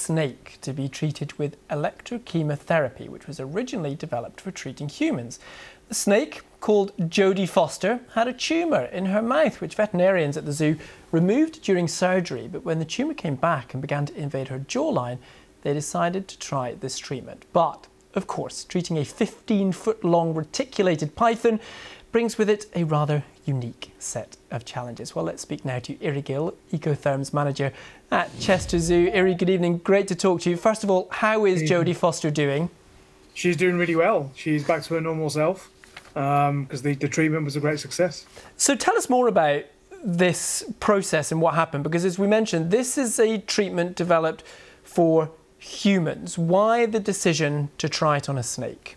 snake to be treated with electrochemotherapy, which was originally developed for treating humans. The snake, called Jodie Foster, had a tumour in her mouth, which veterinarians at the zoo removed during surgery. But when the tumour came back and began to invade her jawline, they decided to try this treatment. But, of course, treating a 15-foot-long reticulated python brings with it a rather unique set of challenges. Well, let's speak now to Iri Gill, Ecotherm's manager at Chester Zoo. Iri, good evening. Great to talk to you. First of all, how is Jodie Foster doing? She's doing really well. She's back to her normal self because the treatment was a great success. So tell us more about this process and what happened, because as we mentioned, this is a treatment developed for humans. Why the decision to try it on a snake?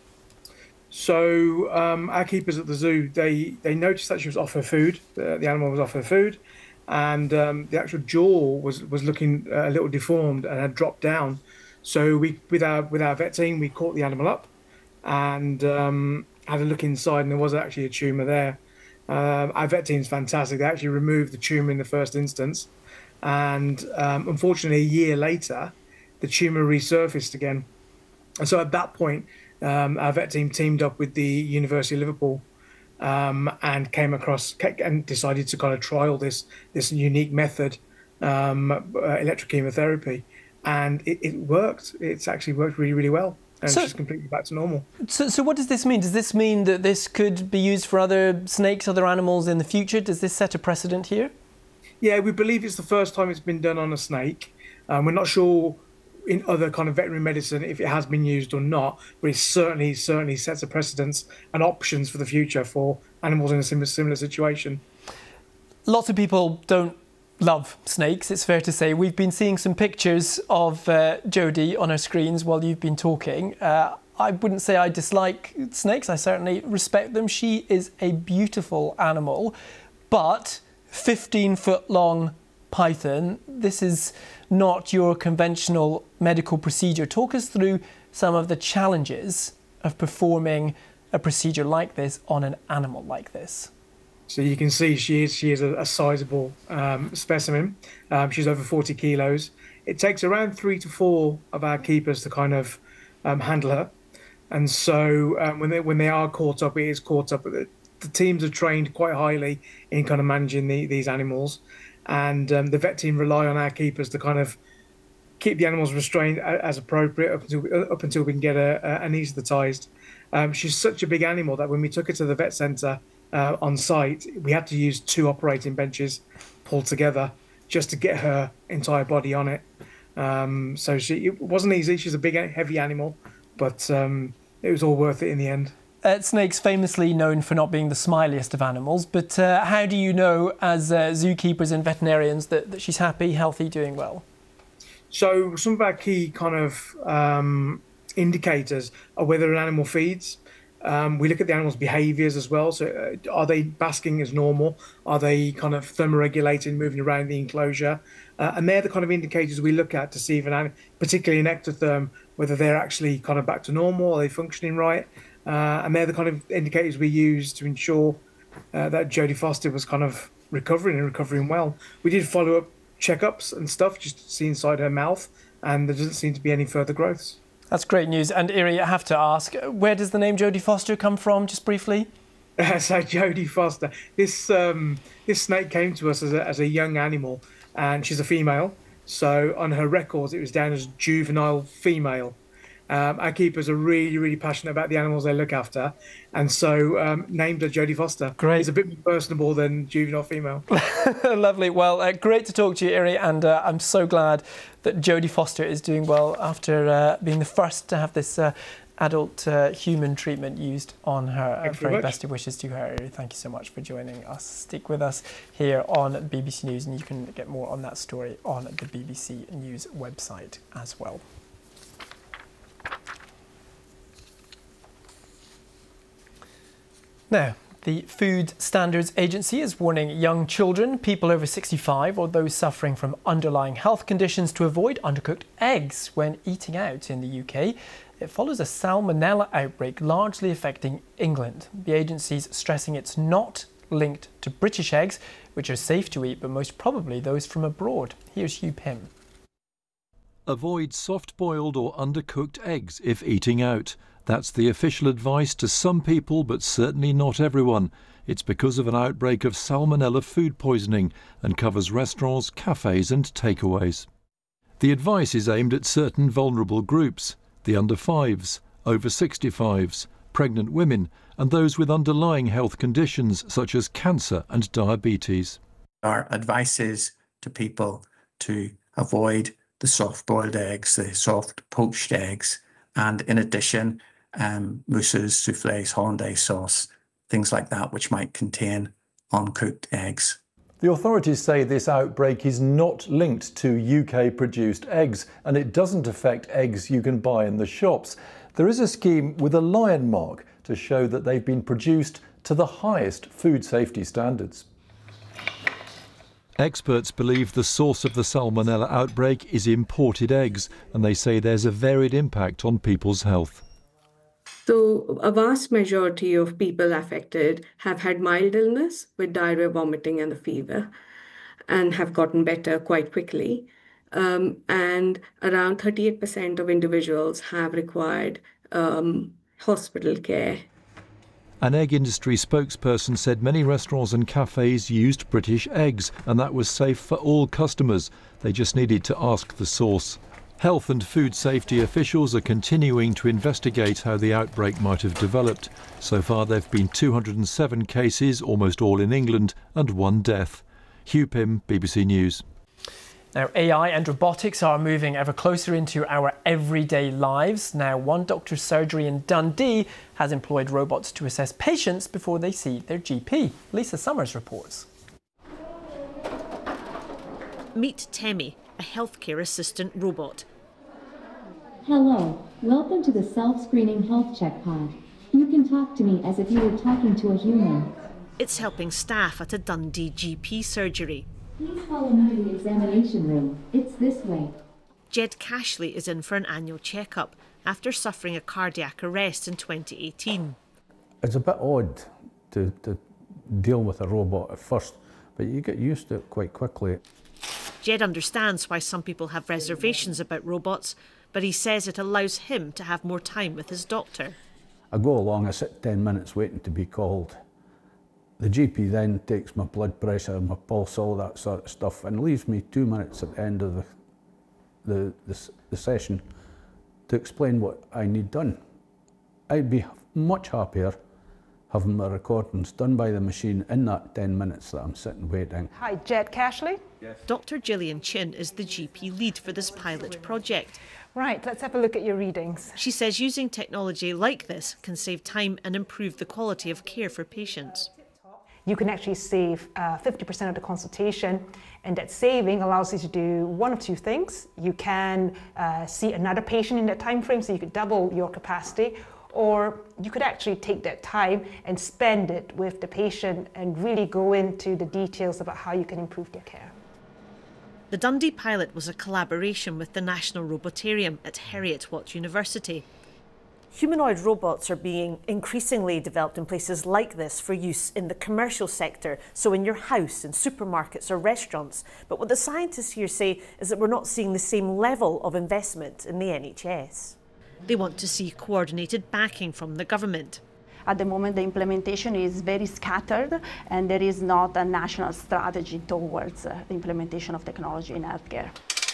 So our keepers at the zoo, they noticed that she was off her food. The animal was off her food, and the actual jaw was looking a little deformed and had dropped down. So we, with our vet team, we caught the animal up and had a look inside, and there was actually a tumour there. Our vet team's fantastic. They actually removed the tumour in the first instance, and unfortunately, a year later, the tumour resurfaced again. And so at that point, our vet team teamed up with the University of Liverpool and came across and decided to kind of trial this unique method, electrochemotherapy, and it worked. It's actually worked really, really well, and she's completely back to normal. So what does this mean? Does this mean that this could be used for other snakes, other animals in the future? Does this set a precedent here? Yeah, we believe it's the first time it's been done on a snake. We're not sure in other kind of veterinary medicine if it has been used or not, but it certainly sets a precedence and options for the future for animals in a similar situation. Lots of people don't love snakes, it's fair to say. We've been seeing some pictures of Jodie on our screens while you've been talking. I wouldn't say I dislike snakes, I certainly respect them. She is a beautiful animal, but 15-foot-long python, this is not your conventional medical procedure. Talk us through some of the challenges of performing a procedure like this on an animal like this. So you can see she is a sizable specimen. She's over 40 kilos. It takes around 3 to 4 of our keepers to kind of handle her. And so when they are caught up, it is caught up. The teams are trained quite highly in kind of managing these animals. And the vet team rely on our keepers to kind of keep the animals restrained as appropriate up until we can get her anaesthetised. She's such a big animal that when we took her to the vet centre on site, we had to use 2 operating benches pulled together just to get her entire body on it. So it wasn't easy. She's a big, heavy animal, but it was all worth it in the end. Snakes famously known for not being the smiliest of animals, but how do you know as zookeepers and veterinarians that she's happy, healthy, doing well? So some of our key kind of indicators are whether an animal feeds. We look at the animal's behaviours as well. So are they basking as normal? Are they kind of thermoregulating, moving around the enclosure? And they're the kind of indicators we look at to see if particularly an ectotherm, whether they're actually kind of back to normal, are they functioning right? And they're the kind of indicators we use to ensure that Jodie Foster was kind of recovering well. We did follow-up checkups and stuff just to see inside her mouth, and there doesn't seem to be any further growths. That's great news. And Iri, I have to ask, where does the name Jodie Foster come from, just briefly? So Jodie Foster, this snake came to us as a young animal, and she's a female. So on her records, it was down as juvenile female. Our keepers are really, really passionate about the animals they look after, and so named her Jodie Foster. Great. It's a bit more personable than juvenile female. Lovely. Well, great to talk to you, Iri, and I'm so glad that Jodie Foster is doing well after being the first to have this adult human treatment used on her. Very best of wishes to her, Iri. Thank you so much for joining us. Stick with us here on BBC News, and you can get more on that story on the BBC News website as well. Now, the Food Standards Agency is warning young children, people over 65 or those suffering from underlying health conditions to avoid undercooked eggs when eating out in the UK. It follows a salmonella outbreak largely affecting England. The agency's stressing it's not linked to British eggs, which are safe to eat, but most probably those from abroad. Here's Hugh Pym. Avoid soft-boiled or undercooked eggs if eating out. That's the official advice to some people, but certainly not everyone. It's because of an outbreak of salmonella food poisoning and covers restaurants, cafes and takeaways. The advice is aimed at certain vulnerable groups: the under 5s, over 65s, pregnant women and those with underlying health conditions such as cancer and diabetes. Our advice is to people to avoid the soft-boiled eggs, the soft poached eggs, and in addition, mousses, soufflés, hollandaise sauce, things like that, which might contain uncooked eggs. The authorities say this outbreak is not linked to UK-produced eggs, and it doesn't affect eggs you can buy in the shops. There is a scheme with a lion mark to show that they've been produced to the highest food safety standards. Experts believe the source of the salmonella outbreak is imported eggs, and they say there's a varied impact on people's health. So a vast majority of people affected have had mild illness with diarrhea, vomiting and the fever, and have gotten better quite quickly. And around 38% of individuals have required hospital care. An egg industry spokesperson said many restaurants and cafes used British eggs, and that was safe for all customers. They just needed to ask the source. Health and food safety officials are continuing to investigate how the outbreak might have developed. So far there have been 207 cases, almost all in England, and 1 death. Hugh Pym, BBC News. Now, AI and robotics are moving ever closer into our everyday lives. Now, one doctor's surgery in Dundee has employed robots to assess patients before they see their GP. Lisa Summers reports. Meet Temi, a healthcare assistant robot. Hello, welcome to the self-screening health check pod. You can talk to me as if you were talking to a human. It's helping staff at a Dundee GP surgery. Please follow me to the examination room. It's this way. Jed Cashley is in for an annual checkup after suffering a cardiac arrest in 2018. It's a bit odd to deal with a robot at first, but you get used to it quite quickly. Jed understands why some people have reservations about robots, but he says it allows him to have more time with his doctor. I go along, I sit 10 minutes waiting to be called. The GP then takes my blood pressure, my pulse, all that sort of stuff, and leaves me 2 minutes at the end of the session to explain what I need done. I'd be much happier having my recordings done by the machine in that 10 minutes that I'm sitting waiting. Hi, Jed Cashley. Yes. Dr. Gillian Chin is the GP lead for this pilot project. Right, let's have a look at your readings. She says using technology like this can save time and improve the quality of care for patients. You can actually save 50% of the consultation, and that saving allows you to do one of two things. You can see another patient in that time frame, so you could double your capacity, or you could actually take that time and spend it with the patient and really go into the details about how you can improve their care. The Dundee pilot was a collaboration with the National Robotarium at Heriot-Watt University. Humanoid robots are being increasingly developed in places like this for use in the commercial sector, so in your house, in supermarkets or restaurants. But what the scientists here say is that we're not seeing the same level of investment in the NHS. They want to see coordinated backing from the government. At the moment, the implementation is very scattered, and there is not a national strategy towards the implementation of technology in healthcare.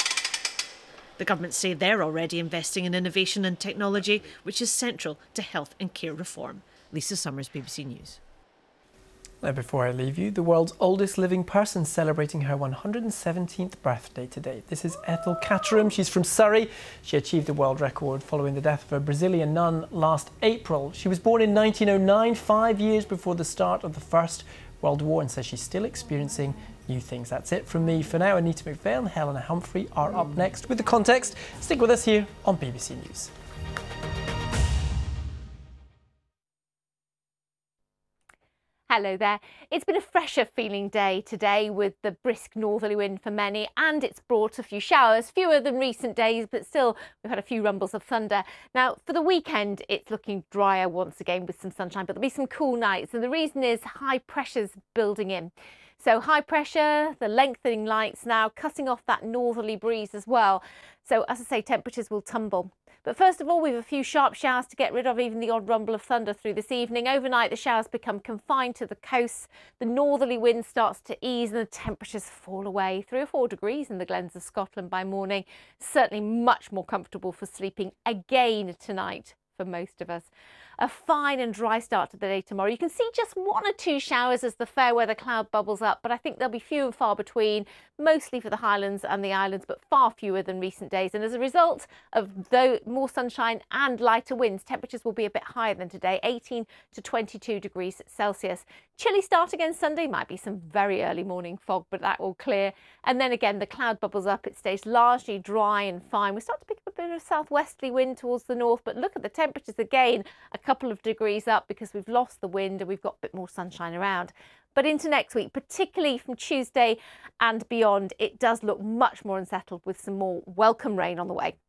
The government say they're already investing in innovation and technology, which is central to health and care reform. Lisa Summers, BBC News. Now, before I leave you, the world's oldest living person celebrating her 117th birthday today. This is Ethel Caterham. She's from Surrey. She achieved a world record following the death of a Brazilian nun last April. She was born in 1909, 5 years before the start of the First World War, and says she's still experiencing new things. That's it from me for now. Anita McPhail and Helena Humphrey are up next with the context. Stick with us here on BBC News. Hello there. It's been a fresher feeling day today with the brisk northerly wind for many, and it's brought a few showers, fewer than recent days, but still we've had a few rumbles of thunder. Now for the weekend it's looking drier once again with some sunshine, but there'll be some cool nights, and the reason is high pressures building in. So high pressure, the lengthening lights now, cutting off that northerly breeze as well. So as I say, temperatures will tumble. But first of all, we have a few sharp showers to get rid of, even the odd rumble of thunder through this evening. Overnight, the showers become confined to the coast. The northerly wind starts to ease and the temperatures fall away. 3 or 4 degrees in the glens of Scotland by morning. Certainly much more comfortable for sleeping again tonight for most of us. A fine and dry start to the day tomorrow. You can see just 1 or 2 showers as the fair weather cloud bubbles up, but I think they'll be few and far between, mostly for the Highlands and the islands, but far fewer than recent days. And as a result of more sunshine and lighter winds, temperatures will be a bit higher than today, 18 to 22 degrees Celsius. Chilly start again Sunday, might be some very early morning fog, but that will clear. And then again, the cloud bubbles up. It stays largely dry and fine. We start to pick up a bit of southwesterly wind towards the north, but look at the temperatures again, a couple of degrees up because we've lost the wind and we've got a bit more sunshine around. But into next week, particularly from Tuesday and beyond, it does look much more unsettled with some more welcome rain on the way.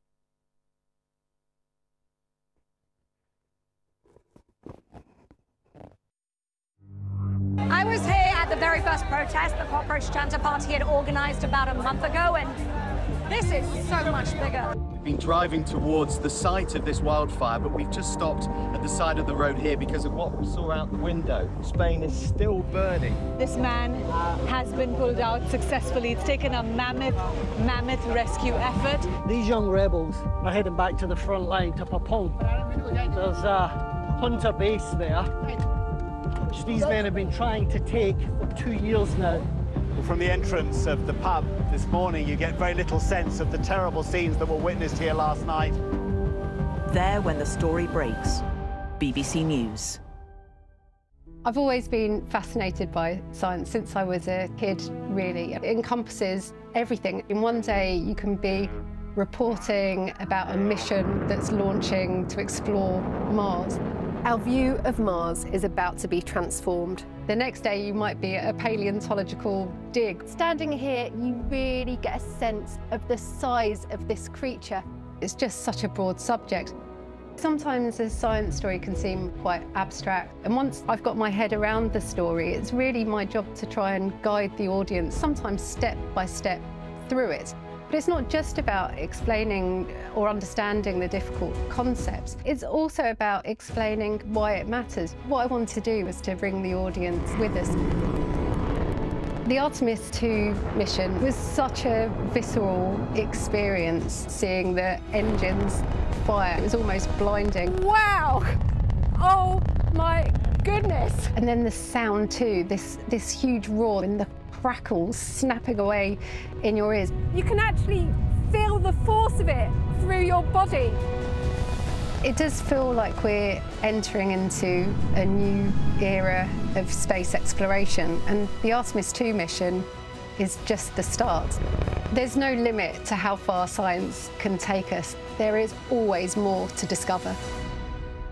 I was here at the very first protest the Cockroach Janta Party had organised about a month ago, and this is so much bigger. We've been driving towards the site of this wildfire, but we've just stopped at the side of the road here because of what we saw out the window. Spain is still burning. This man has been pulled out successfully. It's taken a mammoth rescue effort. These young rebels are heading back to the front line to Papon. There's a Hunter base there, which these men have been trying to take for 2 years now. From the entrance of the pub this morning, you get very little sense of the terrible scenes that were witnessed here last night. There when the story breaks. BBC News. I've always been fascinated by science since I was a kid, really. It encompasses everything. In one day, you can be reporting about a mission that's launching to explore Mars. Our view of Mars is about to be transformed. The next day you might be at a paleontological dig. Standing here, you really get a sense of the size of this creature. It's just such a broad subject. Sometimes a science story can seem quite abstract, and once I've got my head around the story, it's really my job to try and guide the audience, sometimes step by step, through it. But it's not just about explaining or understanding the difficult concepts. It's also about explaining why it matters. What I want to do is to bring the audience with us. The Artemis II mission was such a visceral experience, seeing the engines fire. It was almost blinding. Wow! Oh my goodness! And then the sound too, this huge roar and the crackles snapping away in your ears. You can actually feel the force of it through your body. It does feel like we're entering into a new era of space exploration, and the Artemis II mission is just the start. There's no limit to how far science can take us. There is always more to discover.